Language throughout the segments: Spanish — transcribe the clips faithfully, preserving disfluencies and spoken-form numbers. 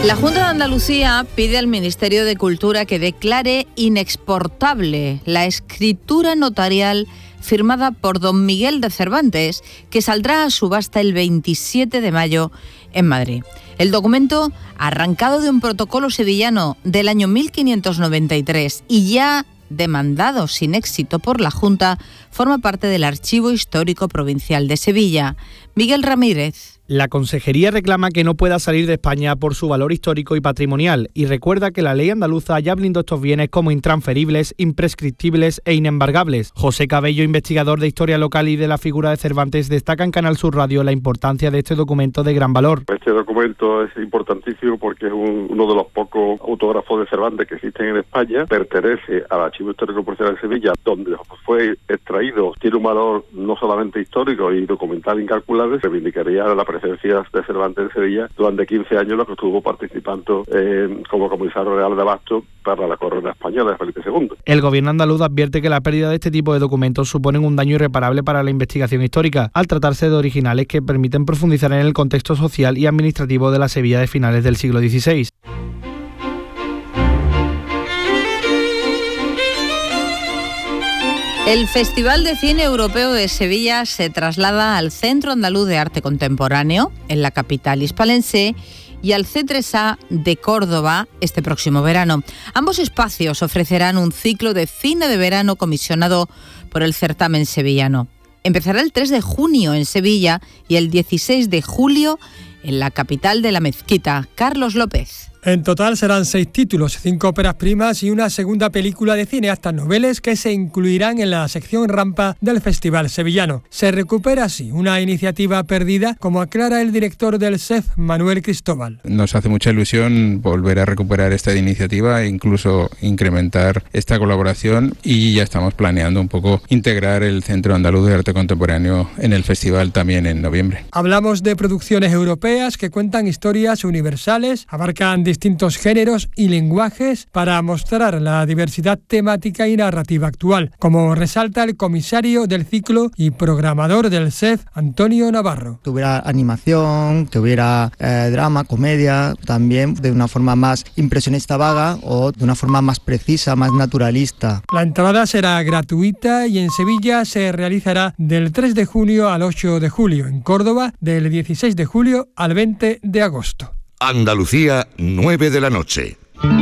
La Junta de Andalucía pide al Ministerio de Cultura que declare inexportable la escritura notarial firmada por don Miguel de Cervantes, que saldrá a subasta el veintisiete de mayo en Madrid. El documento, arrancado de un protocolo sevillano del año mil quinientos noventa y tres y ya demandado sin éxito por la Junta, forma parte del Archivo Histórico Provincial de Sevilla. Miguel Ramírez. La Consejería reclama que no pueda salir de España por su valor histórico y patrimonial y recuerda que la ley andaluza ya blindó estos bienes como intransferibles, imprescriptibles e inembargables. José Cabello, investigador de historia local y de la figura de Cervantes, destaca en Canal Sur Radio la importancia de este documento de gran valor. Este documento es importantísimo porque es un, uno de los pocos autógrafos de Cervantes que existen en España. Pertenece al Archivo Histórico Provincial de Sevilla, donde fue extraído. Tiene un valor no solamente histórico y documental incalculable. Reivindicaría la presencia de Cervantes en Sevilla durante quince años, lo que estuvo participando eh, como comisario real de Abasto para la corona española de Felipe segundo. El gobierno andaluz advierte que la pérdida de este tipo de documentos suponen un daño irreparable para la investigación histórica, al tratarse de originales que permiten profundizar en el contexto social y administrativo de la Sevilla de finales del siglo dieciséis. El Festival de Cine Europeo de Sevilla se traslada al Centro Andaluz de Arte Contemporáneo, en la capital hispalense, y al C tres A de Córdoba este próximo verano. Ambos espacios ofrecerán un ciclo de cine de verano comisionado por el certamen sevillano. Empezará el tres de junio en Sevilla y el dieciséis de julio en la capital de la Mezquita. Carlos López. En total serán seis títulos, cinco óperas primas y una segunda película de cineastas noveles que se incluirán en la sección rampa del Festival Sevillano. Se recupera así una iniciativa perdida, como aclara el director del S E F, Manuel Cristóbal. Nos hace mucha ilusión volver a recuperar esta iniciativa e incluso incrementar esta colaboración, y ya estamos planeando un poco integrar el Centro Andaluz de Arte Contemporáneo en el festival también en noviembre. Hablamos de producciones europeas que cuentan historias universales, abarcan distintos géneros y lenguajes para mostrar la diversidad temática y narrativa actual, como resalta el comisario del ciclo y programador del S E F, Antonio Navarro. Que hubiera animación, que hubiera eh, drama, comedia, también de una forma más impresionista vaga o de una forma más precisa, más naturalista. La entrada será gratuita y en Sevilla se realizará del tres de junio al ocho de julio, en Córdoba del dieciséis de julio al veinte de agosto. Andalucía, nueve de la noche.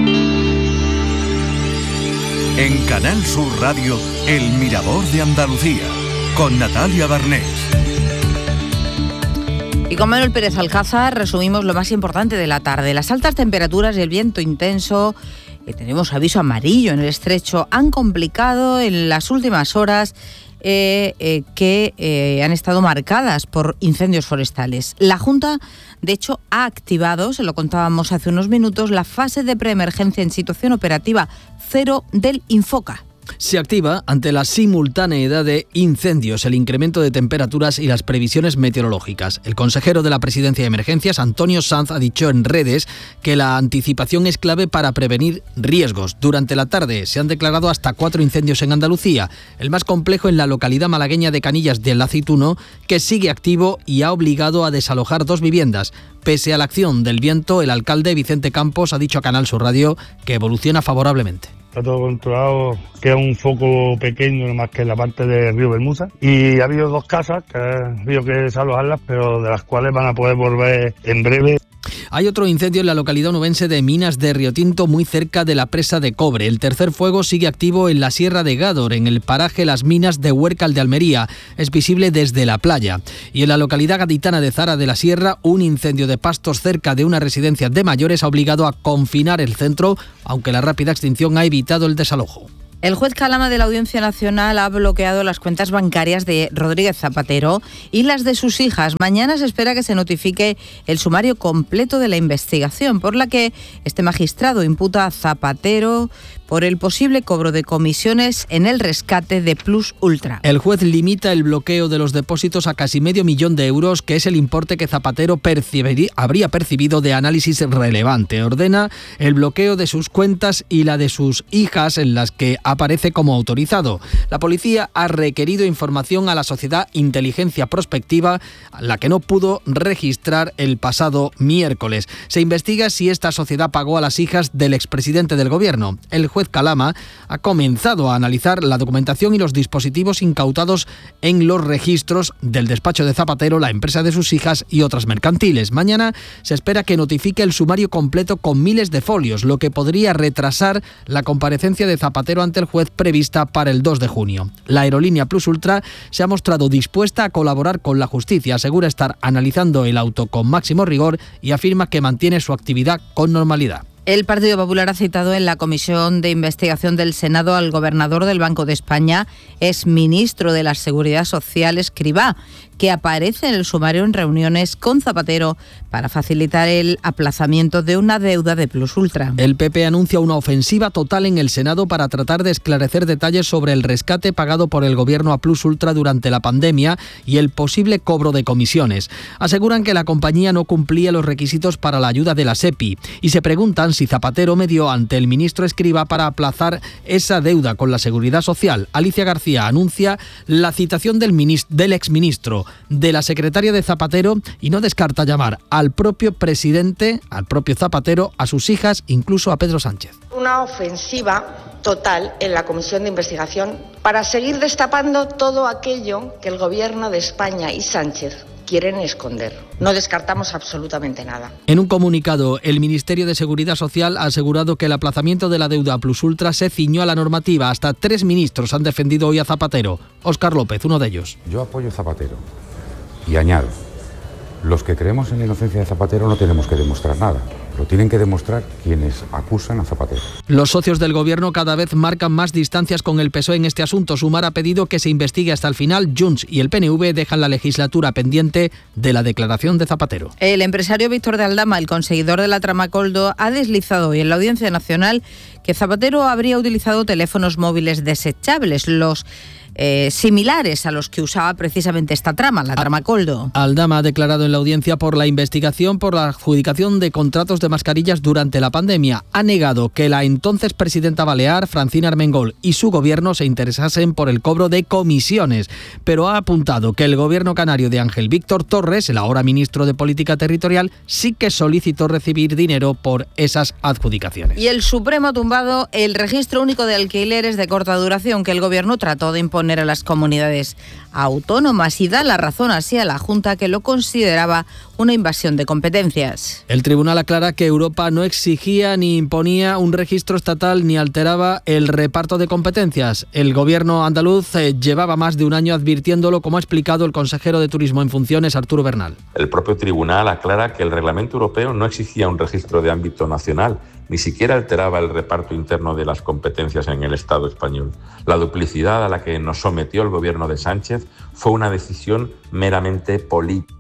En Canal Sur Radio, El Mirador de Andalucía, con Natalia Barnés. Y con Manuel Pérez Alcázar resumimos lo más importante de la tarde. Las altas temperaturas y el viento intenso, que tenemos aviso amarillo en el estrecho, han complicado en las últimas horas Eh, eh, que eh, han estado marcadas por incendios forestales. La Junta, de hecho, ha activado, se lo contábamos hace unos minutos, la fase de preemergencia en situación operativa cero del Infoca. Se activa ante la simultaneidad de incendios, el incremento de temperaturas y las previsiones meteorológicas. El consejero de la Presidencia de Emergencias, Antonio Sanz, ha dicho en redes que la anticipación es clave para prevenir riesgos. Durante la tarde se han declarado hasta cuatro incendios en Andalucía, el más complejo en la localidad malagueña de Canillas del Aceituno, que sigue activo y ha obligado a desalojar dos viviendas. Pese a la acción del viento, el alcalde Vicente Campos ha dicho a Canal Sur Radio que evoluciona favorablemente. Está todo controlado, queda un foco pequeño nomás que en la parte del río Bermuda, y ha habido dos casas que ha habido que desalojarlas, pero de las cuales van a poder volver en breve. Hay otro incendio en la localidad onubense de Minas de Riotinto, muy cerca de la presa de Cobre. El tercer fuego sigue activo en la Sierra de Gádor, en el paraje Las Minas de Huércal de Almería. Es visible desde la playa. Y en la localidad gaditana de Zara de la Sierra, un incendio de pastos cerca de una residencia de mayores ha obligado a confinar el centro, aunque la rápida extinción ha evitado el desalojo. El juez Calama de la Audiencia Nacional ha bloqueado las cuentas bancarias de Rodríguez Zapatero y las de sus hijas. Mañana se espera que se notifique el sumario completo de la investigación, por la que este magistrado imputa a Zapatero por el posible cobro de comisiones en el rescate de Plus Ultra. El juez limita el bloqueo de los depósitos a casi medio millón de euros, que es el importe que Zapatero percibiría, habría percibido de análisis relevante. Ordena el bloqueo de sus cuentas y la de sus hijas, en las que aparece como autorizado. La policía ha requerido información a la sociedad Inteligencia Prospectiva, la que no pudo registrar el pasado miércoles. Se investiga si esta sociedad pagó a las hijas del expresidente del gobierno. El juez Calama ha comenzado a analizar la documentación y los dispositivos incautados en los registros del despacho de Zapatero, la empresa de sus hijas y otras mercantiles. Mañana se espera que notifique el sumario completo con miles de folios, lo que podría retrasar la comparecencia de Zapatero ante el juez prevista para el dos de junio. La aerolínea Plus Ultra se ha mostrado dispuesta a colaborar con la justicia, asegura estar analizando el auto con máximo rigor y afirma que mantiene su actividad con normalidad. El Partido Popular ha citado en la Comisión de Investigación del Senado al gobernador del Banco de España, exministro de la Seguridad Social, Escrivá, que aparece en el sumario en reuniones con Zapatero para facilitar el aplazamiento de una deuda de Plus Ultra. El P P anuncia una ofensiva total en el Senado para tratar de esclarecer detalles sobre el rescate pagado por el gobierno a Plus Ultra durante la pandemia y el posible cobro de comisiones. Aseguran que la compañía no cumplía los requisitos para la ayuda de la SEPI y se preguntan si Zapatero medió ante el ministro Escrivá para aplazar esa deuda con la Seguridad Social. Alicia García anuncia la citación del, minist- del exministro, de la secretaria de Zapatero, y no descarta llamar al propio presidente, al propio Zapatero, a sus hijas, incluso a Pedro Sánchez. Una ofensiva total en la Comisión de Investigación para seguir destapando todo aquello que el Gobierno de España y Sánchez quieren esconder. No descartamos absolutamente nada. En un comunicado, el Ministerio de Seguridad Social ha asegurado que el aplazamiento de la deuda Plus Ultra se ciñó a la normativa. Hasta tres ministros han defendido hoy a Zapatero. Óscar López, uno de ellos. Yo apoyo a Zapatero y añado, los que creemos en la inocencia de Zapatero no tenemos que demostrar nada. Lo tienen que demostrar quienes acusan a Zapatero. Los socios del gobierno cada vez marcan más distancias con el P S O E en este asunto. Sumar ha pedido que se investigue hasta el final. Junts y el P N V dejan la legislatura pendiente de la declaración de Zapatero. El empresario Víctor de Aldama, el conseguidor de la trama Coldo, ha deslizado hoy en la Audiencia Nacional que Zapatero habría utilizado teléfonos móviles desechables, los Eh, similares a los que usaba precisamente esta trama, la trama Coldo. Aldama ha declarado en la audiencia por la investigación por la adjudicación de contratos de mascarillas durante la pandemia. Ha negado que la entonces presidenta balear, Francina Armengol, y su gobierno se interesasen por el cobro de comisiones, pero ha apuntado que el gobierno canario de Ángel Víctor Torres, el ahora ministro de Política Territorial, sí que solicitó recibir dinero por esas adjudicaciones. Y el Supremo ha tumbado el registro único de alquileres de corta duración que el gobierno trató de imponer a las comunidades autónomas y da la razón así a la Junta, que lo consideraba una invasión de competencias. El tribunal aclara que Europa no exigía ni imponía un registro estatal ni alteraba el reparto de competencias. El gobierno andaluz eh, llevaba más de un año advirtiéndolo, como ha explicado el consejero de Turismo en funciones, Arturo Bernal. El propio tribunal aclara que el reglamento europeo no exigía un registro de ámbito nacional, ni siquiera alteraba el reparto interno de las competencias en el Estado español. La duplicidad a la que nos sometió el gobierno de Sánchez fue una decisión meramente política.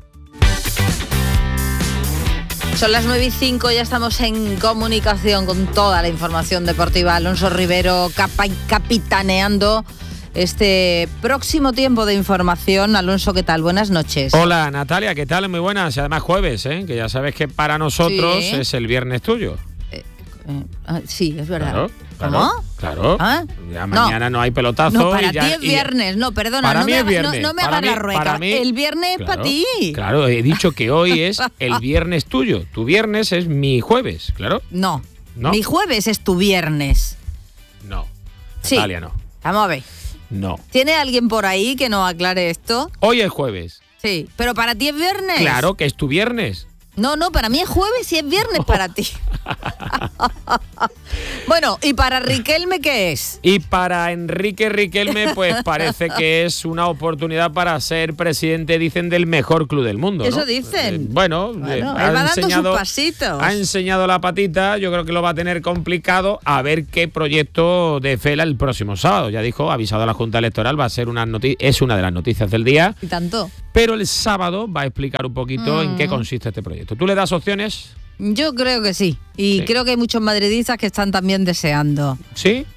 Son las nueve y cinco, ya estamos en comunicación con toda la información deportiva. Alonso Rivero capa- capitaneando este próximo tiempo de información. Alonso, ¿qué tal? Buenas noches. Hola, Natalia, ¿qué tal? Muy buenas. Además jueves, ¿eh? Que ya sabes que para nosotros Sí. es el viernes tuyo. Eh, ah, sí, es verdad. Claro, claro, ¿Cómo? Claro. ¿Ah? Ya mañana no, no hay pelotazo. No, para y ya, ti es viernes. No, perdona. Para no mí me es hagas- viernes. No, no me Para hagas mí- la rueca. para mí- El viernes es Claro, para ti. Claro, he dicho que hoy es el viernes tuyo. Tu viernes es mi jueves, claro. No. ¿No? Mi jueves es tu viernes. No. Sí. Natalia, no. Vamos a ver. No. ¿Tiene alguien por ahí que nos aclare esto? Hoy es jueves. Sí. ¿Pero para ti es viernes? Claro que es tu viernes. No, no, para mí es jueves y es viernes para ti. Bueno, ¿y para Riquelme qué es? Y para Enrique Riquelme, pues parece que es una oportunidad para ser presidente, dicen, del mejor club del mundo, ¿no? Eso dicen. Eh, bueno, Bueno, eh, él ha, va dando enseñado, sus pasitos. ha enseñado la patita, yo creo que lo va a tener complicado, a ver qué proyecto desvela el próximo sábado. Ya dijo, ha avisado a la Junta Electoral, va a ser una noti- es una de las noticias del día. Y tanto. Pero el sábado va a explicar un poquito Mm. en qué consiste este proyecto. ¿Tú le das opciones? Yo creo que sí. Y Sí. creo que hay muchos madridistas que están también deseando. ¿Sí?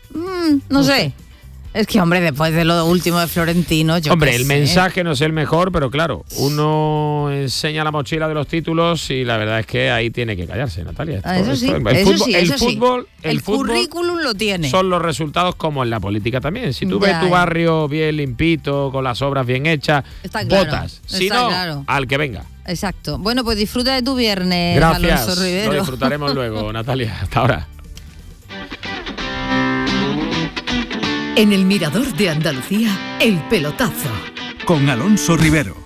mm, no sé. Es que, hombre, después de lo último de Florentino, yo Hombre, qué el sé. mensaje no es el mejor, pero claro, uno enseña la mochila de los títulos y la verdad es que ahí tiene que callarse, Natalia. Esto, Ah, eso sí, esto, el eso fútbol, sí, el eso sí. fútbol, el, El fútbol currículum lo tiene. Son los resultados como en la política también. Si tú Ya, ves tu ya. barrio bien limpito, con las obras bien hechas, Está claro, votas. Si está no, claro. al que venga. Exacto. Bueno, pues disfruta de tu viernes, Gracias. Alonso Rivero. Lo disfrutaremos luego, Natalia. Hasta ahora. En el Mirador de Andalucía, el pelotazo. Con Alonso Rivero.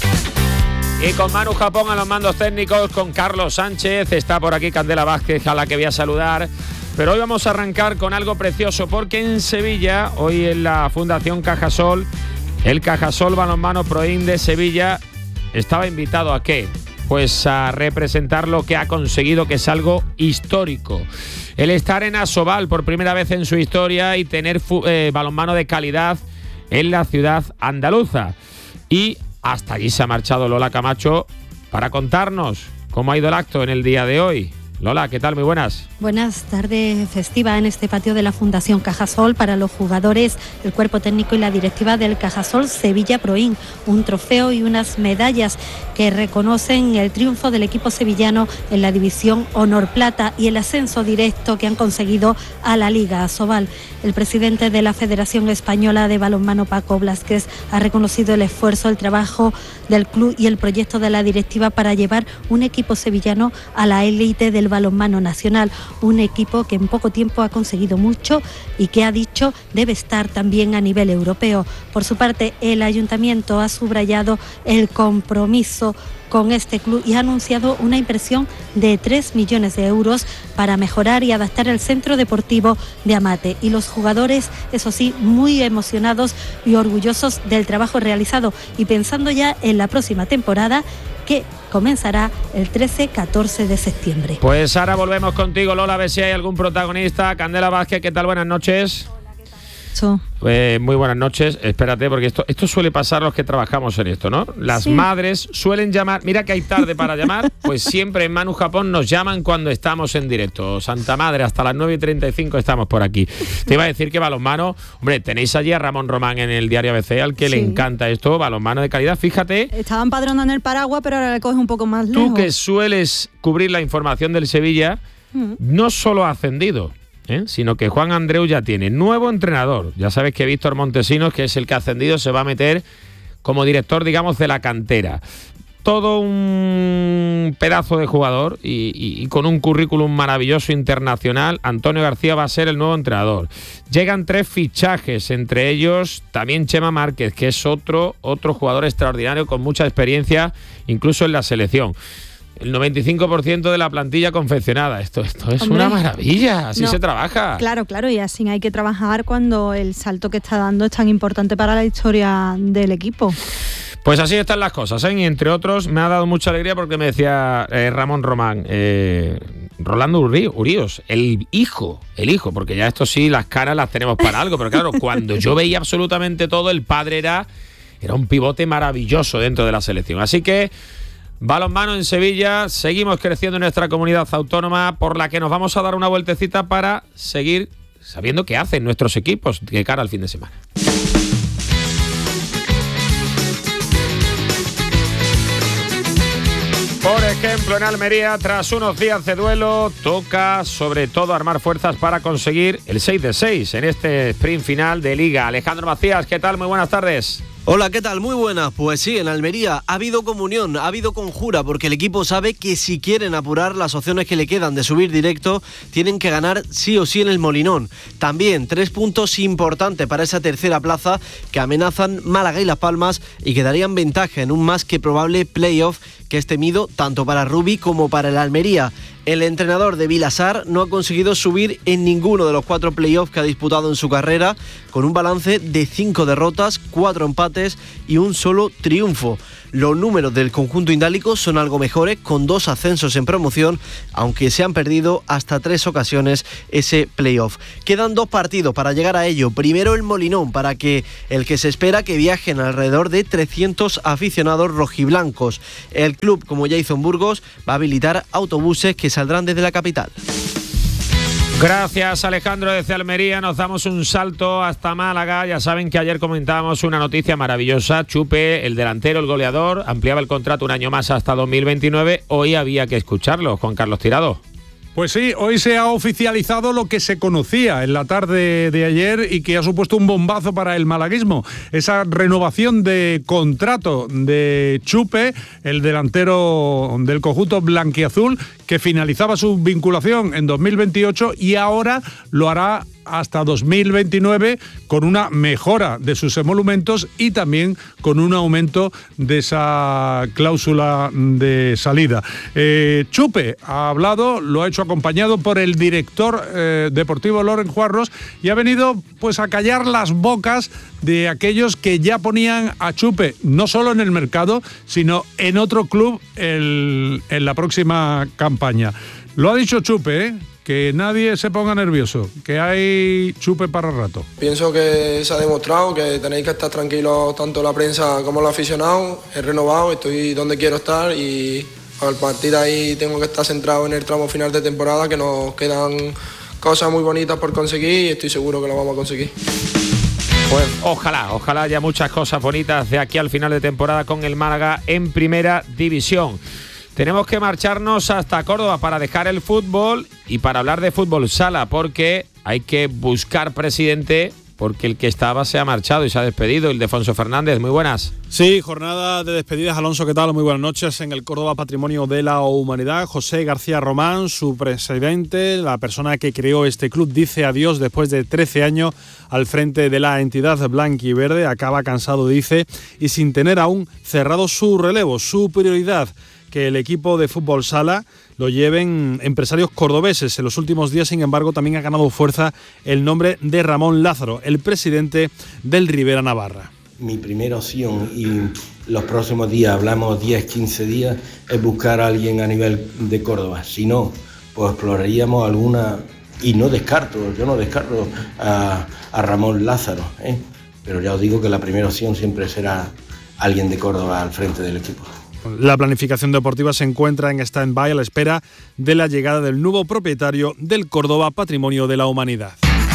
Y con Manu Japón a los mandos técnicos, con Carlos Sánchez, está por aquí Candela Vázquez, a la que voy a saludar. Pero hoy vamos a arrancar con algo precioso, porque en Sevilla, hoy en la Fundación Cajasol, el Cajasol Balonmano Proin de Sevilla estaba invitado a ¿qué? Pues a representar lo que ha conseguido, que es algo histórico. El estar en Asobal por primera vez en su historia y tener eh, balonmano de calidad en la ciudad andaluza. Y hasta allí se ha marchado Lola Camacho para contarnos cómo ha ido el acto en el día de hoy. Lola, ¿qué tal? Muy buenas. Buenas tardes festiva en este patio de la Fundación Cajasol para los jugadores, el cuerpo técnico y la directiva del Cajasol Sevilla Proin. Un trofeo y unas medallas que reconocen el triunfo del equipo sevillano en la división Honor Plata y el ascenso directo que han conseguido a la Liga Asobal. El presidente de la Federación Española de Balonmano, Paco Blázquez, ha reconocido el esfuerzo, el trabajo del club y el proyecto de la directiva para llevar un equipo sevillano a la élite del balonmano nacional, un equipo que en poco tiempo ha conseguido mucho y que ha dicho debe estar también a nivel europeo. Por su parte, el ayuntamiento ha subrayado el compromiso con este club y ha anunciado una inversión de tres millones de euros para mejorar y adaptar el centro deportivo de Amate. Y los jugadores, eso sí, muy emocionados y orgullosos del trabajo realizado y pensando ya en la próxima temporada, que comenzará el trece catorce de septiembre. Pues ahora volvemos contigo, Lola, a ver si hay algún protagonista. Candela Vázquez, ¿qué tal? Buenas noches. Eh, muy buenas noches. Espérate, porque esto, esto suele pasar a los que trabajamos en esto, ¿no? Las sí. madres suelen llamar. Mira que hay tarde para llamar, pues siempre en Manu Japón nos llaman cuando estamos en directo. Santa Madre, hasta las nueve y treinta y cinco estamos por aquí. Te iba a decir que balonmano, hombre, tenéis allí a Ramón Román en el diario A B C, al que sí. le encanta esto, balonmano de calidad. Fíjate. Estaba empadronado en el paraguas, pero ahora le coge un poco más lejos. Tú que sueles cubrir la información del Sevilla, mm. no solo ha ascendido, ¿Eh? sino que Juan Andreu ya tiene nuevo entrenador. Ya sabes que Víctor Montesinos, que es el que ha ascendido, se va a meter como director, digamos, de la cantera. Todo un pedazo de jugador y, y, y con un currículum maravilloso internacional. Antonio García va a ser el nuevo entrenador. Llegan tres fichajes, entre ellos también Chema Márquez, que es otro, otro jugador extraordinario con mucha experiencia, incluso en la selección. El noventa y cinco por ciento de la plantilla confeccionada. Esto, esto es Hombre, una maravilla, así no, se trabaja. Claro, claro, y así hay que trabajar cuando el salto que está dando es tan importante para la historia del equipo. Pues así están las cosas, ¿eh? Y entre otros me ha dado mucha alegría porque me decía eh, Ramón Román, eh, Rolando Uríos, el hijo, el hijo, porque ya esto sí, las caras las tenemos para algo, pero claro, cuando yo veía absolutamente todo, el padre era, era un pivote maravilloso dentro de la selección. Así que balonmano en Sevilla, seguimos creciendo en nuestra comunidad autónoma, por la que nos vamos a dar una vueltecita para seguir sabiendo qué hacen nuestros equipos de cara al fin de semana. Por ejemplo, en Almería, tras unos días de duelo, toca sobre todo armar fuerzas para conseguir el seis de seis en este sprint final de Liga. Alejandro Macías, ¿qué tal? Muy buenas tardes. Hola, ¿qué tal? Muy buenas. Pues sí, en Almería ha habido comunión, ha habido conjura, porque el equipo sabe que si quieren apurar las opciones que le quedan de subir directo, tienen que ganar sí o sí en el Molinón. También tres puntos importantes para esa tercera plaza que amenazan Málaga y Las Palmas y que darían ventaja en un más que probable playoff que es temido tanto para Rubí como para el Almería. El entrenador de Vilasar no ha conseguido subir en ninguno de los cuatro playoffs que ha disputado en su carrera, con un balance de cinco derrotas, cuatro empates y un solo triunfo. Los números del conjunto indálico son algo mejores, con dos ascensos en promoción, aunque se han perdido hasta tres ocasiones ese playoff. Quedan dos partidos para llegar a ello. Primero el Molinón, para que el que se espera que viajen alrededor de trescientos aficionados rojiblancos. El club, como ya hizo en Burgos, va a habilitar autobuses que saldrán desde la capital. Gracias, Alejandro, desde Almería. Nos damos un salto hasta Málaga. Ya saben que ayer comentábamos una noticia maravillosa. Chupe, el delantero, el goleador, ampliaba el contrato un año más hasta dos mil veintinueve. Hoy había que escucharlo. Juan Carlos Tirado. Pues sí, hoy se ha oficializado lo que se conocía en la tarde de ayer y que ha supuesto un bombazo para el malaguismo. Esa renovación de contrato de Chupe, el delantero del conjunto blanquiazul, que finalizaba su vinculación en dos mil veintiocho y ahora lo hará hasta dos mil veintinueve con una mejora de sus emolumentos y también con un aumento de esa cláusula de salida. Eh, Chupe ha hablado, lo ha hecho acompañado por el director eh, deportivo Loren Juarros y ha venido pues a callar las bocas de aquellos que ya ponían a Chupe no solo en el mercado, sino en otro club el, en la próxima campaña. Lo ha dicho Chupe, ¿eh? Que nadie se ponga nervioso, que hay Chupe para rato. Pienso que se ha demostrado que tenéis que estar tranquilos tanto la prensa como los aficionados. He renovado, estoy donde quiero estar y al partir de ahí tengo que estar centrado en el tramo final de temporada, que nos quedan cosas muy bonitas por conseguir y estoy seguro que lo vamos a conseguir. Pues ojalá, ojalá haya muchas cosas bonitas de aquí al final de temporada con el Málaga en Primera División. Tenemos que marcharnos hasta Córdoba para dejar el fútbol y para hablar de fútbol sala, porque hay que buscar presidente, porque el que estaba se ha marchado y se ha despedido. Ildefonso Fernández, muy buenas. Sí, jornada de despedidas. Alonso, ¿qué tal? Muy buenas noches. En el Córdoba Patrimonio de la Humanidad, José García Román, su presidente, la persona que creó este club, dice adiós después de trece años al frente de la entidad blanquiverde. Acaba cansado, dice, y sin tener aún cerrado su relevo, su prioridad. Que el equipo de fútbol sala lo lleven empresarios cordobeses. En los últimos días, sin embargo, también ha ganado fuerza el nombre de Ramón Lázaro, el presidente del Rivera Navarra. Mi primera opción, y los próximos días, hablamos diez, quince días, es buscar a alguien a nivel de Córdoba. Si no, pues exploraríamos alguna, y no descarto, yo no descarto a, a Ramón Lázaro, ¿eh? Pero ya os digo que la primera opción siempre será alguien de Córdoba al frente del equipo. La planificación deportiva se encuentra en stand-by a la espera de la llegada del nuevo propietario del Córdoba Patrimonio de la Humanidad.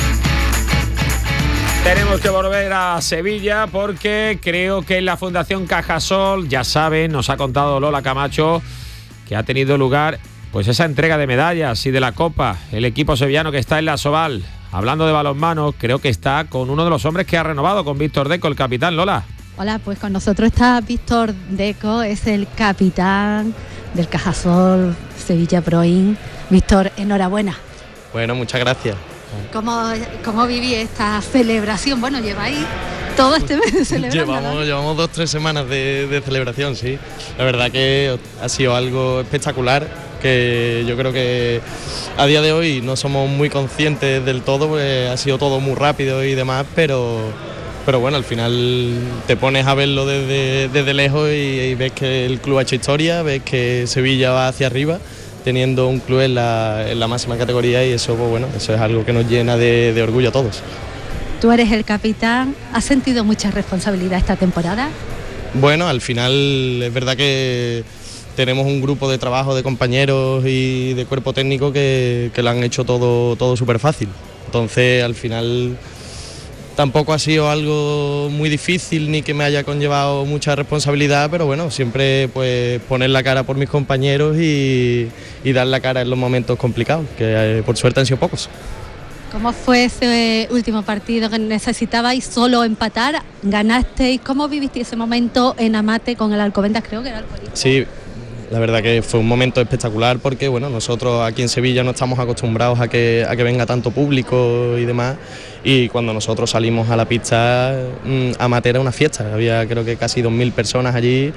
Tenemos que volver a Sevilla porque creo que en la Fundación Cajasol, ya saben, nos ha contado Lola Camacho, que ha tenido lugar pues esa entrega de medallas y de la Copa. El equipo sevillano que está en la Soval, hablando de balonmano, creo que está con uno de los hombres que ha renovado, con Víctor Deco, el capitán. Lola. Hola, pues con nosotros está Víctor Deco, es el capitán del Cajasol Sevilla Proin. Víctor, enhorabuena. Bueno, muchas gracias. ¿Cómo, cómo viví esta celebración? Bueno, lleváis todo este mes celebrando. Llevamos, ¿no? llevamos dos, tres semanas de, de celebración, sí. La verdad que ha sido algo espectacular, que yo creo que a día de hoy no somos muy conscientes del todo, pues ha sido todo muy rápido y demás, pero... Pero bueno, al final te pones a verlo desde, desde lejos y, y ves que el club ha hecho historia, ves que Sevilla va hacia arriba, teniendo un club en la, en la máxima categoría, y eso, pues bueno, eso es algo que nos llena de, de orgullo a todos. Tú eres el capitán, ¿has sentido mucha responsabilidad esta temporada? Bueno, al final es verdad que tenemos un grupo de trabajo de compañeros y de cuerpo técnico que, que lo han hecho todo, todo súper fácil. Entonces, al final... Tampoco ha sido algo muy difícil ni que me haya conllevado mucha responsabilidad, pero bueno, siempre pues poner la cara por mis compañeros y, y dar la cara en los momentos complicados, que eh, por suerte han sido pocos. ¿Cómo fue ese último partido que necesitabais solo empatar? ¿Ganasteis? ¿Cómo vivisteis ese momento en Amate con el Alcobendas? Creo que era Alcobendas. Sí, la verdad que fue un momento espectacular porque bueno, nosotros aquí en Sevilla no estamos acostumbrados a que, a que venga tanto público y demás, y cuando nosotros salimos a la pista, Amate era una fiesta, había creo que casi dos mil personas allí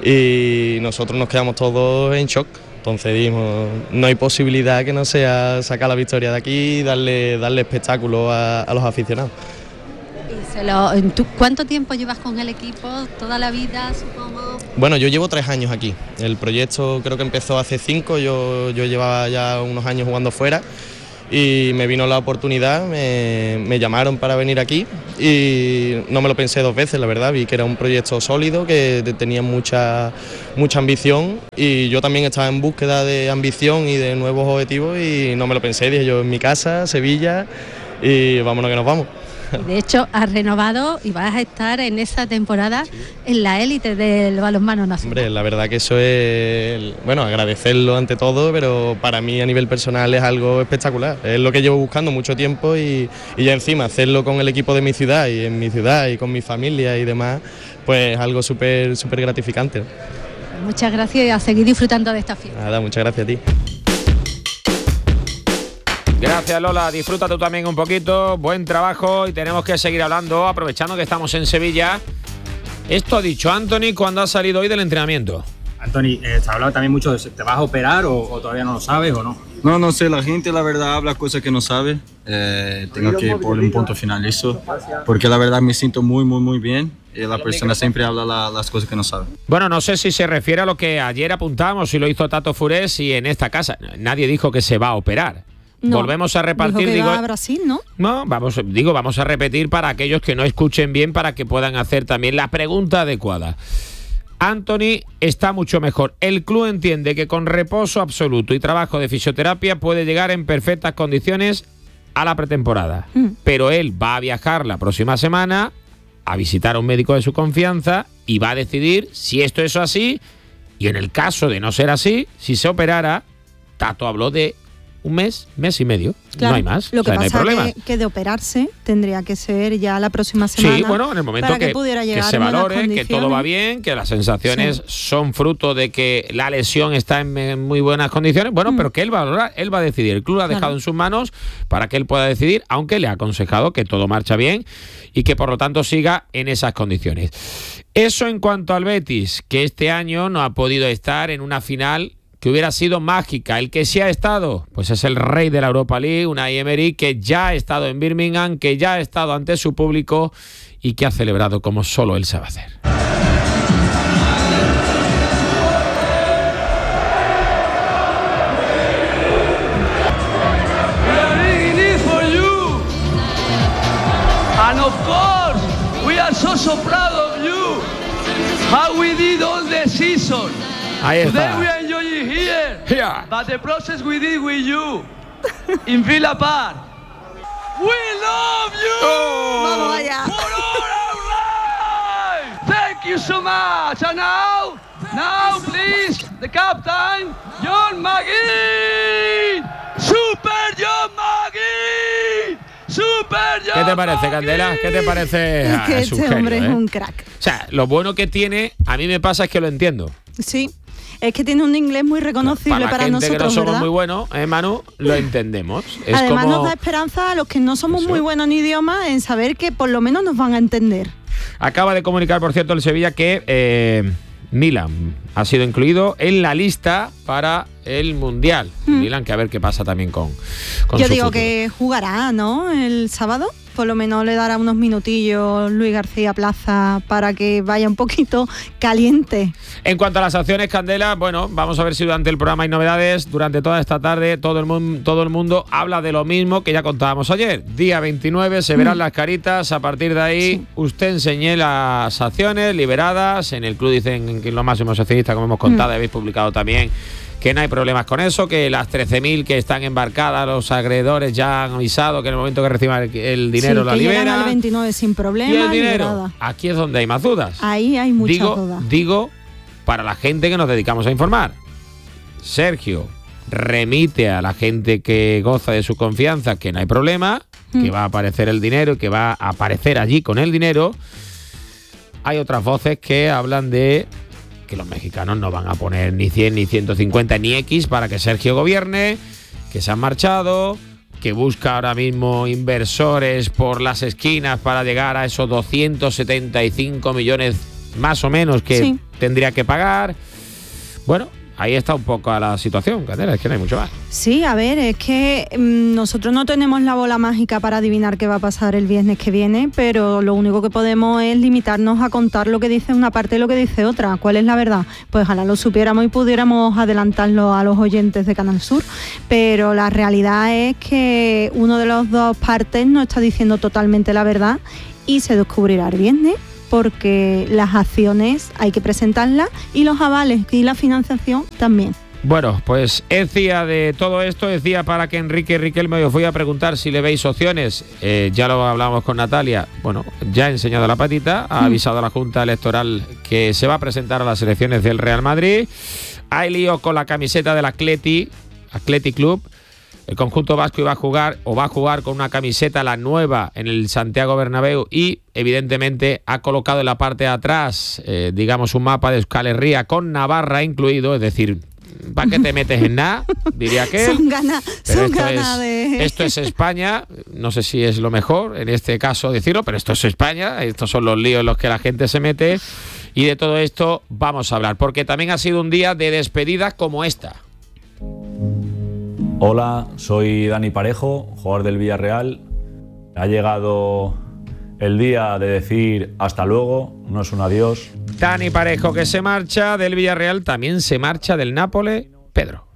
y nosotros nos quedamos todos en shock. Entonces dijimos, no hay posibilidad que no sea sacar la victoria de aquí y darle, darle espectáculo a, a los aficionados. Se lo, ¿tú, ¿Cuánto tiempo llevas con el equipo? ¿Toda la vida, supongo? Bueno, yo llevo tres años aquí. El proyecto creo que empezó hace cinco, yo, yo llevaba ya unos años jugando fuera y me vino la oportunidad, me, me llamaron para venir aquí y no me lo pensé dos veces, la verdad, vi que era un proyecto sólido, que tenía mucha, mucha ambición y yo también estaba en búsqueda de ambición y de nuevos objetivos y no me lo pensé, dije yo en mi casa, Sevilla, y vámonos que nos vamos. De hecho, has renovado y vas a estar en esa temporada en la élite del balonmano nacional. Hombre, la verdad que eso es, bueno, agradecerlo ante todo, pero para mí a nivel personal es algo espectacular. Es lo que llevo buscando mucho tiempo y, y ya encima hacerlo con el equipo de mi ciudad y en mi ciudad y con mi familia y demás, pues algo súper, súper gratificante. Muchas gracias y a seguir disfrutando de esta fiesta. Nada, muchas gracias a ti. Gracias, Lola, disfruta tú también un poquito, buen trabajo y tenemos que seguir hablando, aprovechando que estamos en Sevilla. Esto ha dicho Anthony cuando ha salido hoy del entrenamiento. Anthony, eh, se ha hablado también mucho de si te vas a operar o, o todavía no lo sabes o no. No, no sé, la gente la verdad habla cosas que no sabe, eh, tengo que poner un punto final eso, porque la verdad me siento muy, muy, muy bien y la persona siempre habla la, las cosas que no sabe. Bueno, no sé si se refiere a lo que ayer apuntamos y lo hizo Tato Furés y en esta casa nadie dijo que se va a operar. No, volvemos a repartir, dijo que digo, va a Brasil, ¿no? No, vamos, digo, vamos a repetir para aquellos que no escuchen bien, para que puedan hacer también la pregunta adecuada. Anthony está mucho mejor. El club entiende que con reposo absoluto y trabajo de fisioterapia puede llegar en perfectas condiciones a la pretemporada. Mm. Pero él va a viajar la próxima semana a visitar a un médico de su confianza y va a decidir si esto es así, y en el caso de no ser así, si se operara. Tato habló de un mes, mes y medio, claro, no hay más, lo que o sea, pasa no hay problema. Que, que de operarse tendría que ser ya la próxima semana. Sí, bueno, en el momento para que, que, pudiera llegar que se valore, que todo va bien, que las sensaciones sí. son fruto de que la lesión está en, en muy buenas condiciones, bueno, mm. pero que él va a valorar, él va a decidir. El club lo ha dejado claro. en sus manos para que él pueda decidir, aunque le ha aconsejado que todo marcha bien y que por lo tanto siga en esas condiciones. Eso en cuanto al Betis, que este año no ha podido estar en una final que hubiera sido mágica. El que sí ha estado, pues es el rey de la Europa League, Unai Emery, que ya ha estado en Birmingham, que ya ha estado ante su público y que ha celebrado como solo él sabe hacer. And of course, we are so so proud of you. How we did all the season. Ahí está. Today we are enjoying here, yeah. but the process we did with you in Villa Park. We love you. Oh. Vamos allá. For all our life. Thank you so much. And now, now please, the captain, John McGinn. Super John McGinn. Super John ¿Qué te parece, Candela? ¿Qué te parece? Es que ah, este es un hombre genio, ¿eh? es un crack. O sea, lo bueno que tiene, a mí me pasa es que lo entiendo. Sí. Es que tiene un inglés muy reconocible para, para, para nosotros, gente que no somos ¿verdad? muy buenos, ¿eh, Manu? Lo entendemos. Es Además como... nos da esperanza a los que no somos Eso. muy buenos en idioma en saber que por lo menos nos van a entender. Acaba de comunicar, por cierto, el Sevilla que eh, Milan ha sido incluido en la lista para el Mundial. Mm. Milan, que a ver qué pasa también con, con Yo su digo futuro. Que jugará, ¿no? El sábado. Por lo menos le dará unos minutillos Luis García Plaza para que vaya un poquito caliente. En cuanto a las acciones, Candela, bueno, vamos a ver si durante el programa hay novedades. Durante toda esta tarde todo el mundo, todo el mundo habla de lo mismo que ya contábamos ayer. Día veintinueve, se verán mm. las caritas. A partir de ahí, sí. usted enseñé las acciones liberadas. En el club dicen que los máximos accionistas, como hemos contado, mm. habéis publicado también, que no hay problemas con eso, que las trece mil que están embarcadas, los acreedores ya han avisado que en el momento que reciban el, el dinero sí, la que liberan. Llegan al veintinueve sin problema. Y el dinero, liberada. Aquí es donde hay más dudas. Ahí hay muchas digo, dudas. Digo, para la gente que nos dedicamos a informar. Sergio remite a la gente que goza de su confianza que no hay problema, mm. que va a aparecer el dinero y que va a aparecer allí con el dinero. Hay otras voces que hablan de que los mexicanos no van a poner ni cien, ni ciento cincuenta, ni X para que Sergio gobierne, que se han marchado, que busca ahora mismo inversores por las esquinas para llegar a esos doscientos setenta y cinco millones más o menos que sí. tendría que pagar. Bueno, ahí está un poco la situación, Candela, es que no hay mucho más. Sí, a ver, es que mmm, nosotros no tenemos la bola mágica para adivinar qué va a pasar el viernes que viene, pero lo único que podemos es limitarnos a contar lo que dice una parte y lo que dice otra. ¿Cuál es la verdad? Pues ojalá lo supiéramos y pudiéramos adelantarlo a los oyentes de Canal Sur, pero la realidad es que uno de los dos partes no está diciendo totalmente la verdad y se descubrirá el viernes, porque las acciones hay que presentarlas y los avales y la financiación también. Bueno, pues es día de todo esto, es día para que Enrique Riquelme os voy a preguntar si le veis opciones. Eh, ya lo hablamos con Natalia. Bueno, ya ha enseñado la patita, ha avisado a la Junta Electoral que se va a presentar a las elecciones del Real Madrid. Hay lío con la camiseta del Atleti, Athletic Club. El conjunto vasco iba a jugar o va a jugar con una camiseta, la nueva, en el Santiago Bernabéu y evidentemente ha colocado en la parte de atrás, eh, digamos, un mapa de Euskal Herria con Navarra incluido, es decir, ¿para qué te metes en nada? Diría que son ganas, son esto, ganas es, de... esto es España, no sé si es lo mejor en este caso decirlo, pero esto es España, estos son los líos en los que la gente se mete y de todo esto vamos a hablar, porque también ha sido un día de despedida como esta. Hola, soy Dani Parejo, jugador del Villarreal. Ha llegado el día de decir hasta luego, no es un adiós. Dani Parejo, que se marcha del Villarreal, también se marcha del Nápoles. Pedro.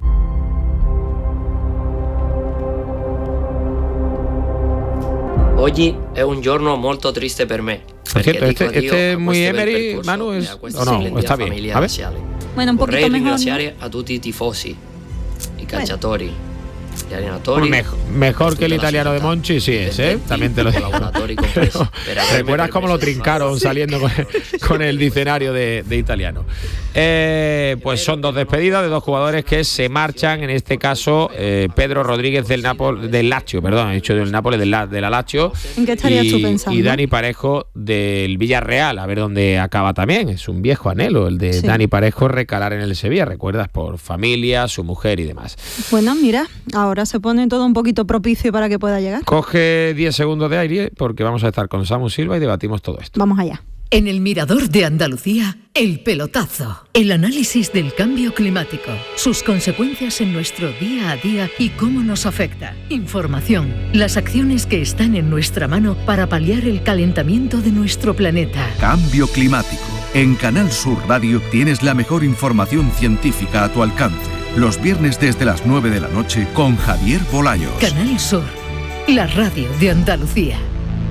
Oggi è un giorno molto triste per me. Por cierto, este, este es muy Emery, Manu, es, o no, está bien. A ver. Bueno, un poquito Vorrei mejor, ringraziare a tutti i tifosi, i calciatori, gli allenatori. Mejor, mejor que el italiano de Monchi, sí es, ¿eh? También te lo digo. Pero, ¿recuerdas cómo lo trincaron saliendo con, con el diccionario de, de italiano? Eh, pues son dos despedidas de dos jugadores que se marchan, en este caso eh, Pedro Rodríguez del Nápoles, del Lazio, perdón, he dicho del Nápoles, del, de la Lazio. ¿En qué estarías y, tú pensando? Y Dani Parejo del Villarreal, a ver dónde acaba también. Es un viejo anhelo el de sí. Dani Parejo recalar en el Sevilla, recuerdas, por familia, su mujer y demás. Bueno, mira, ahora se pone todo un poquito propicio para que pueda llegar. Coge diez segundos de aire porque vamos a estar con Samu Silva y debatimos todo esto. Vamos allá. En el Mirador de Andalucía, El Pelotazo. El análisis del cambio climático, sus consecuencias en nuestro día a día y cómo nos afecta. Información, las acciones que están en nuestra mano para paliar el calentamiento de nuestro planeta. Cambio climático. En Canal Sur Radio tienes la mejor información científica a tu alcance. Los viernes desde las nueve de la noche con Javier Bolaños. Canal Sur, la radio de Andalucía.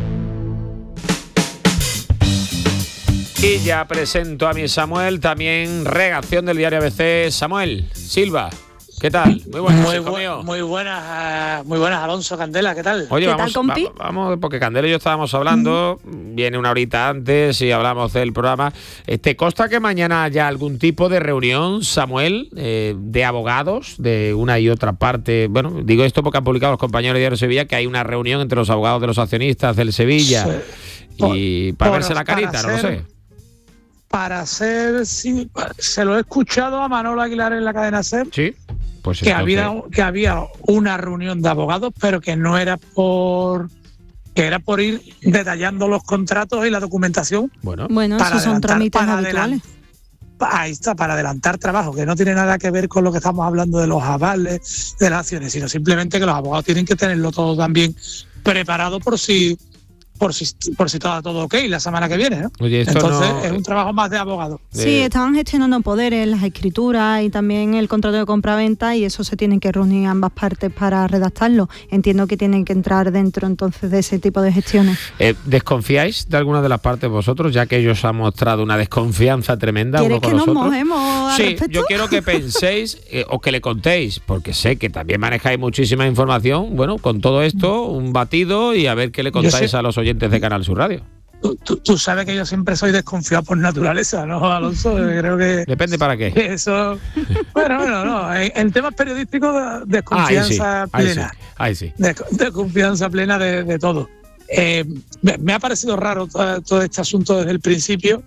Y ya presento a mi Samuel, también redacción del diario A B C. Samuel Silva, ¿qué tal? Muy buenas, muy, bu muy buenas, muy buenas, Alonso, Candela, ¿qué tal? Oye, ¿Qué vamos, tal, compi? va, vamos, porque Candela y yo estábamos hablando, mm. viene una horita antes y hablamos del programa. ¿Te consta que mañana haya algún tipo de reunión, Samuel, eh, de abogados de una y otra parte? Bueno, digo esto porque han publicado los compañeros de Diario Sevilla que hay una reunión entre los abogados de los accionistas del Sevilla sí. y por, para por, verse la carita, para no lo ser, sé. Para ser, sí, se lo he escuchado a Manolo Aguilar en la cadena SER. Sí. Pues que, entonces... había, que había una reunión de abogados, pero que no era por que era por ir detallando los contratos y la documentación. Bueno, bueno esos son trámites habituales. Ahí está, para adelantar trabajo, que no tiene nada que ver con lo que estamos hablando de los avales, de las acciones, sino simplemente que los abogados tienen que tenerlo todo también preparado por si por si por si está todo ok la semana que viene, ¿no? Oye, esto entonces no... es un trabajo más de abogado. Sí, estaban gestionando poderes, las escrituras y también el contrato de compraventa y eso se tienen que reunir ambas partes para redactarlo. Entiendo que tienen que entrar dentro entonces de ese tipo de gestiones. Eh, ¿Desconfiáis de alguna de las partes vosotros, ya que ellos han mostrado una desconfianza tremenda uno con que nosotros? Nos mojemos al sí, respecto? Yo quiero que penséis eh, o que le contéis, porque sé que también manejáis muchísima información. Bueno, con todo esto, un batido y a ver qué le contáis a los oyentes de Canal Sur Radio. Tú, tú, tú sabes que yo siempre soy desconfiado por naturaleza, ¿no, Alonso? Creo que... Depende para qué. Eso... Bueno, bueno, no. En, en temas periodísticos, desconfianza ahí sí, plena. Ahí sí. De, desconfianza plena de, de todo. Eh, me, me ha parecido raro todo, todo este asunto desde el principio,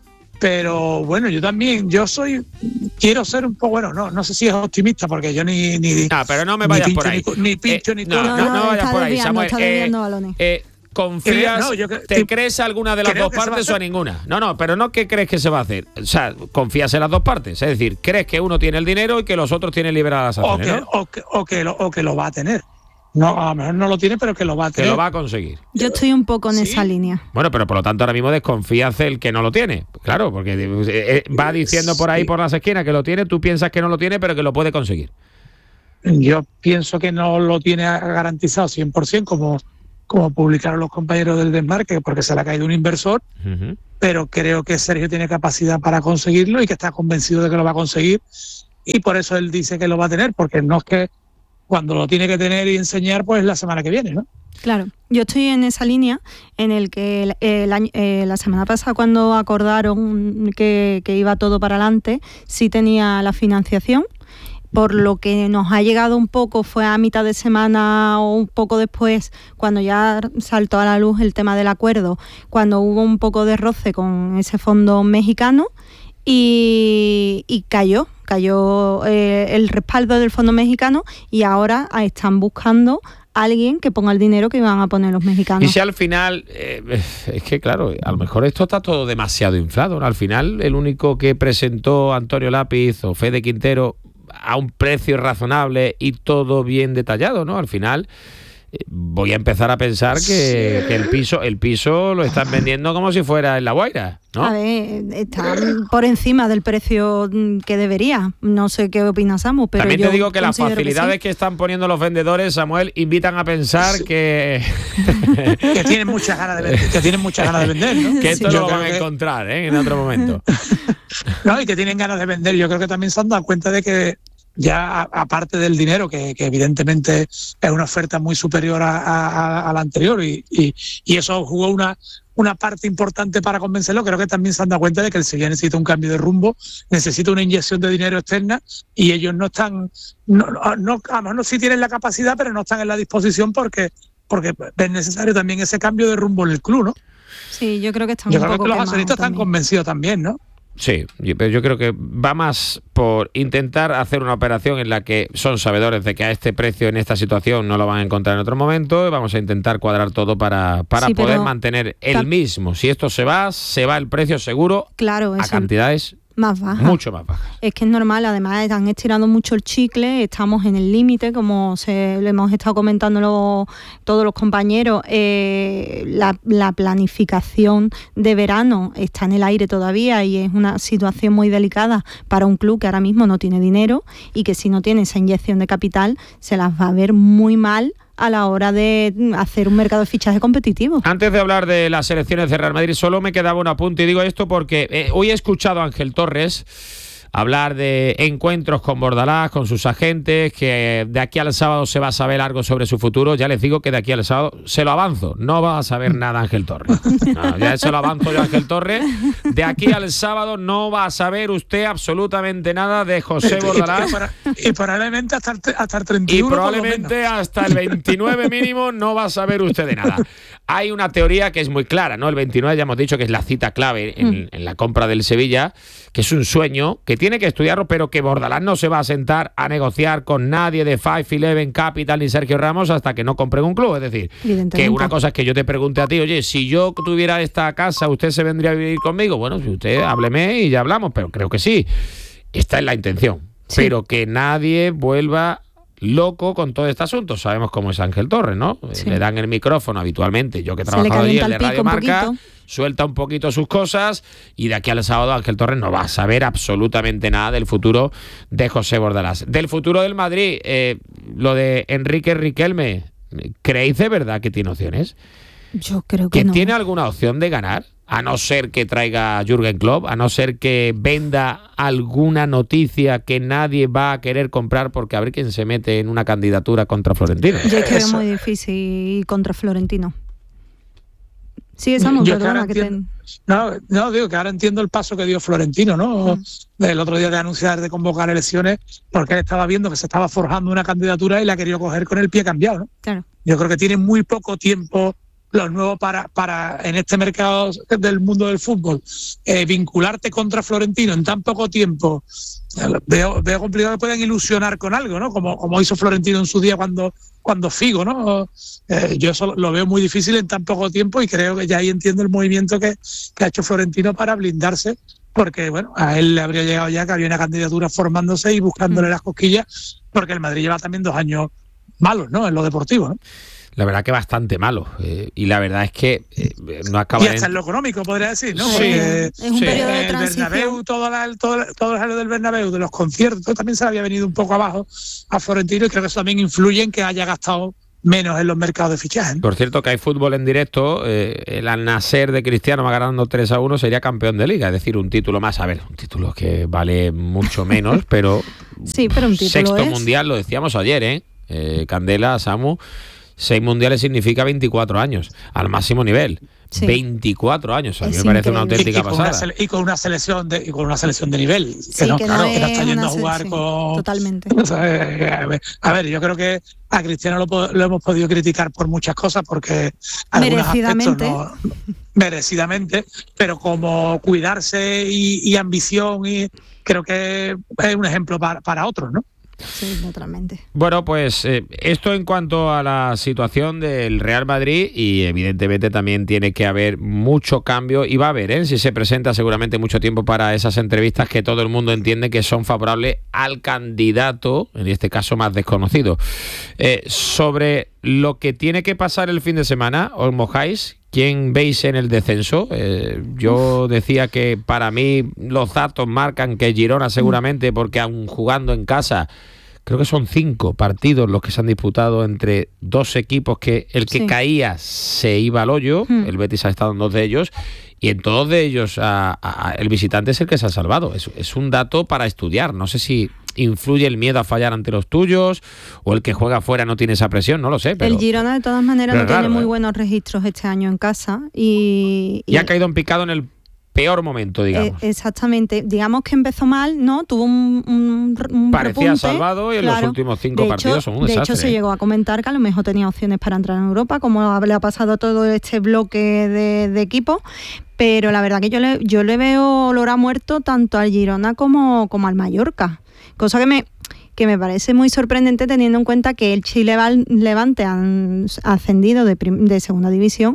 pero bueno, yo también, yo soy... Quiero ser un poco, bueno, no no sé si es optimista, porque yo ni... ni ah, pero no me vayas por ahí. Ni, ni pincho eh, ni no, todo. No, no, no, no vayas por ahí, desviando, Samuel. Está desviando balones. Eh, confías, Creo, no, yo que- ¿te sí, crees alguna de las creo dos que se va a partes o a hacer. ninguna? No, no, pero no que crees que se va a hacer. O sea, confías en las dos partes. Es decir, crees que uno tiene el dinero y que los otros tienen liberadas las O acciones, que, ¿no? o, que, o, que lo, o que lo va a tener. No, a lo mejor no lo tiene, pero que lo va a Que tener. lo va a conseguir. Yo estoy un poco en esa línea. Bueno, pero por lo tanto ahora mismo desconfías el que no lo tiene. Claro, porque eh, eh, va diciendo por ahí, por las esquinas, que lo tiene, tú piensas que no lo tiene, pero que lo puede conseguir. Yo pienso que no lo tiene garantizado cien por ciento, como, como publicaron los compañeros del Desmarque, porque se le ha caído un inversor, Uh-huh. pero creo que Sergio tiene capacidad para conseguirlo y que está convencido de que lo va a conseguir, y por eso él dice que lo va a tener, porque no es que cuando lo tiene que tener y enseñar, pues la semana que viene, ¿no? Claro, yo estoy en esa línea en el que el, el año- eh, la semana pasada cuando acordaron que, que iba todo para adelante, sí tenía la financiación. Por lo que nos ha llegado un poco fue a mitad de semana o un poco después, cuando ya saltó a la luz el tema del acuerdo, cuando hubo un poco de roce con ese fondo mexicano y, y cayó, cayó eh, el respaldo del fondo mexicano y ahora están buscando a alguien que ponga el dinero que iban a poner los mexicanos. Y si al final, eh, es que claro, a lo mejor esto está todo demasiado inflado, ¿no? Al final el único que presentó Antonio Lápiz o Fede Quintero a un precio razonable y todo bien detallado, ¿no? Al final eh, voy a empezar a pensar que, que el piso el piso lo están vendiendo como si fuera en La Guaira, ¿no? A ver, está por encima del precio que debería. No sé qué opinas, Samu, pero También yo te digo que las considero facilidades que, sí. que están poniendo los vendedores, Samuel, invitan a pensar que Que tienen muchas ganas de vender, que tienen muchas ganas de vender, ¿no? que esto Yo no lo creo van a que- encontrar, ¿eh? En otro momento. No, y que tienen ganas de vender. Yo creo que también se han dado cuenta de que ya, a- aparte del dinero, que, que evidentemente es una oferta muy superior a, a- a la anterior, y, y, y eso jugó una, una parte importante para convencerlo, creo que también se han dado cuenta de que el Sevilla necesita un cambio de rumbo, necesita una inyección de dinero externa, y ellos no están, no, no, no, a lo mejor no sí tienen la capacidad, pero no están en la disposición porque, porque es necesario también ese cambio de rumbo en el club, ¿no? Sí, yo creo que están Yo un creo poco que los quemados accionistas están también. convencidos también, ¿no? Sí, yo- pero yo creo que va más por intentar hacer una operación en la que son sabedores de que a este precio, en esta situación, no lo van a encontrar en otro momento, y vamos a intentar cuadrar todo para, para Sí, pero poder mantener el tam- mismo. Si esto se va, se va el precio seguro Claro, a eso cantidades más baja. mucho más bajas. Es que es normal, además están estirando mucho el chicle, estamos en el límite, como se lo hemos estado comentando lo- todos los compañeros. Eh, la, la planificación de verano está en el aire todavía y es una situación muy delicada para un club que ahora mismo no tiene dinero y que si no tiene esa inyección de capital se las va a ver muy mal a la hora de hacer un mercado de fichaje competitivo. Antes de hablar de las elecciones de Real Madrid, solo me quedaba un apunte, y digo esto porque eh, hoy he escuchado a Ángel Torres hablar de encuentros con Bordalás, con sus agentes, que de aquí al sábado se va a saber algo sobre su futuro. Ya les digo que de aquí al sábado, se lo avanzo, no va a saber nada Ángel Torres. No, ya se lo avanzo yo a Ángel Torres. De aquí al sábado no va a saber usted absolutamente nada de José Bordalás. Y, para- y probablemente hasta el, hasta el treinta y Y uno. por lo probablemente menos. hasta el veintinueve mínimo no va a saber usted de nada. Hay una teoría que es muy clara, ¿no? El veintinueve ya hemos dicho que es la cita clave en, en la compra del Sevilla, que es un sueño, que tiene que estudiarlo, pero que Bordalás no se va a sentar a negociar con nadie de Five Eleven Capital ni Sergio Ramos hasta que no compren un club. Es decir, Evidentemente. que una cosa es que yo te pregunte a ti, oye, si yo tuviera esta casa, ¿usted se vendría a vivir conmigo? Bueno, si usted hábleme y ya hablamos, pero creo que sí. Esta es la intención. Sí. Pero que nadie vuelva loco con todo este asunto. Sabemos cómo es Ángel Torres, ¿no? Sí. Le dan el micrófono habitualmente. Yo que he Se le trabajado allí, calienta el de el pico Radio un Marca, poquito. suelta un poquito sus cosas y de aquí al sábado Ángel Torres no va a saber absolutamente nada del futuro de José Bordalás. Del futuro del Madrid, eh, lo de Enrique Riquelme, ¿creéis de verdad que tiene opciones? Yo creo que ¿Que no. tiene alguna opción de ganar? A no ser que traiga Jürgen Klopp, a no ser que venda alguna noticia que nadie va a querer comprar, porque a ver quién se mete en una candidatura contra Florentino. Yo es que veo Eso. muy difícil ir contra Florentino. Sigue, Samu, Yo es que perdona ahora que te... entiendo- No, no, digo que ahora entiendo el paso que dio Florentino, ¿no? El otro día de anunciar, de convocar elecciones, porque él estaba viendo que se estaba forjando una candidatura y la quería coger con el pie cambiado, ¿no? Claro. Yo creo que tiene muy poco tiempo lo nuevo para, para en este mercado del mundo del fútbol, eh, vincularte contra Florentino en tan poco tiempo, veo, veo complicado que puedan ilusionar con algo, ¿no? Como, como hizo Florentino en su día cuando, cuando Figo, ¿no? Eh, yo eso lo veo muy difícil en tan poco tiempo y creo que ya ahí entiendo el movimiento que, que ha hecho Florentino para blindarse, porque bueno, a él le habría llegado ya que había una candidatura formándose y buscándole las cosquillas, porque el Madrid lleva también dos años malos, ¿no? En lo deportivo, ¿no? La verdad que bastante malo. Eh, y la verdad es que eh, no acaba Y hasta en lo económico, podría decir, ¿no? Sí, Porque es un sí. periodo de el transición. Bernabéu, todo, la, todo, todo el año del Bernabéu, de los conciertos, también se le había venido un poco abajo a Florentino y creo que eso también influye en que haya gastado menos en los mercados de fichajes. Por cierto, que hay fútbol en directo. Eh, el Al-Nassr de Cristiano va ganando tres a uno, sería campeón de liga. Es decir, un título más. A ver, un título que vale mucho menos, pero, sí, pero un título sexto es. mundial, lo decíamos ayer, ¿eh? eh Candela, Samu. Seis mundiales significa veinticuatro años, al máximo nivel. Sí. veinticuatro años, a mí es me parece increíble. Una auténtica y, y pasada. Una y con una selección de y con una selección de nivel, sí, que no, que claro, no que no está yendo a sí, jugar con totalmente. O sea, a, ver, a ver, yo creo que a Cristiano lo, lo hemos podido criticar por muchas cosas, porque merecidamente, no, merecidamente, pero como cuidarse y, y ambición, y creo que es un ejemplo para, para otros, ¿no? Sí, totalmente. Bueno, pues eh, esto en cuanto a la situación del Real Madrid, y evidentemente también tiene que haber mucho cambio, y va a haber, ¿eh? Si se presenta seguramente mucho tiempo para esas entrevistas que todo el mundo entiende que son favorables al candidato, en este caso más desconocido. Eh, sobre lo que tiene que pasar el fin de semana, ¿os mojáis? ¿Quién veis en el descenso? Eh, yo decía que para mí los datos marcan que Girona seguramente, porque aun jugando en casa, creo que son cinco partidos los que se han disputado entre dos equipos que el que sí. caía se iba al hoyo, hmm. el Betis ha estado en dos de ellos, y en todos de ellos a, a, el visitante es el que se ha salvado. Es, es un dato para estudiar. No sé si influye el miedo a fallar ante los tuyos o el que juega afuera no tiene esa presión, no lo sé. Pero, el Girona de todas maneras no raro, tiene muy ¿eh? buenos registros este año en casa y, y, y ha caído en picado en el peor momento, digamos. Eh, exactamente. Digamos que empezó mal, ¿no? Tuvo un, un, un Parecía repunte, salvado y en claro. los últimos cinco de partidos hecho, son un de desastre. De hecho, se llegó a comentar que a lo mejor tenía opciones para entrar en Europa, como le ha pasado a todo este bloque de, de equipos. Pero la verdad que yo le, yo le veo olor a muerto tanto al Girona como, como al Mallorca. Cosa que me... que me parece muy sorprendente teniendo en cuenta que el Chile Levante han ascendido de, prim- de segunda división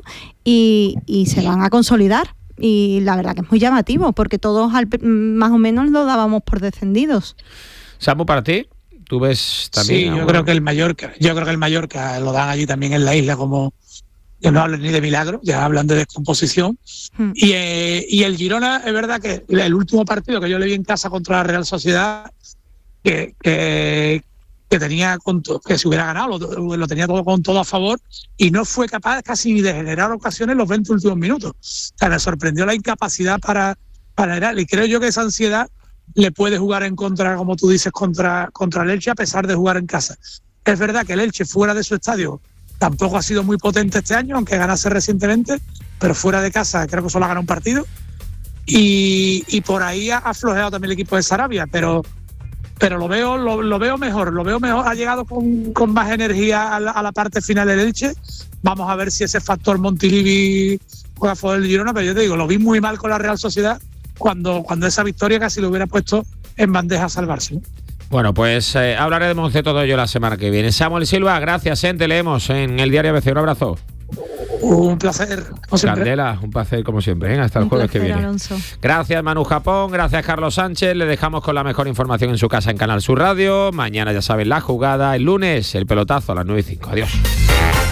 y, y se van a consolidar. Y la verdad que es muy llamativo, porque todos al, más o menos lo dábamos por descendidos. Samu, para ti, tú ves también... Sí, yo ¿no? creo que el Mallorca, yo creo que el Mallorca lo dan allí también en la isla, como que no hablan ni de milagro, ya hablan de descomposición. Hmm. Y, eh, y el Girona, es verdad que el último partido que yo le vi en casa contra la Real Sociedad, que, que, que tenía con to, que si hubiera ganado lo, lo tenía todo con todo a favor y no fue capaz casi ni de generar ocasiones los veinte últimos minutos. O sea, me sorprendió la incapacidad para para generar, y creo yo que esa ansiedad le puede jugar en contra, como tú dices, contra, contra el Elche, a pesar de jugar en casa. Es verdad que el Elche fuera de su estadio tampoco ha sido muy potente este año, aunque ganase recientemente, pero fuera de casa creo que solo ha ganado un partido y, y por ahí ha aflojeado también el equipo de Sarabia, pero pero lo veo lo, lo veo mejor, lo veo mejor, ha llegado con, con más energía a la, a la parte final del Elche. Vamos a ver si ese factor Montilivi juega a favor del Girona, pero yo te digo, lo vi muy mal con la Real Sociedad cuando, cuando esa victoria casi lo hubiera puesto en bandeja a salvarse, ¿no? Bueno, pues eh, hablaremos de todo ello la semana que viene. Samuel Silva, gracias, ¿eh? Te leemos en el Diario A B C. Un abrazo. Un placer, como siempre. Candela, un placer como siempre, ¿eh? Hasta el un jueves placer, que viene. Alonso. Gracias, Manu Japón, gracias, Carlos Sánchez. Le dejamos con la mejor información en su casa en Canal Sur Radio. Mañana, ya saben, la jugada. El lunes, el pelotazo a las nueve y cinco. Adiós.